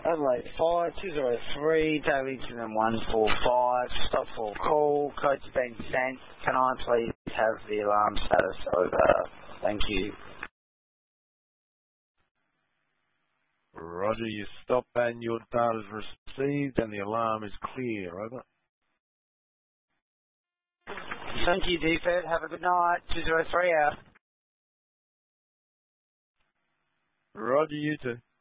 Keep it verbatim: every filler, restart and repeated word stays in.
Adelaide five, two zero three, Daily incident one four five, stop for call, code's been sent. Can I please have the alarm status over? Thank you. Roger, you stop and your data is received and the alarm is clear, over. Thank you, D F E D. Have a good night. two zero three out. Roger, you too.